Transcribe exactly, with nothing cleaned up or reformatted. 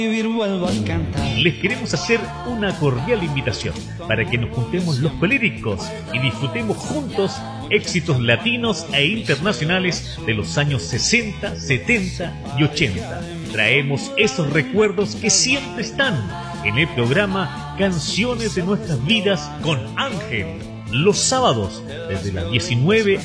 Les queremos hacer una cordial invitación para que nos juntemos los colíricos y disfrutemos juntos éxitos latinos e internacionales de los años sesenta, setenta y ochenta. Traemos esos recuerdos que siempre están en el programa Canciones de Nuestras Vidas con Ángel, los sábados desde las diecinueve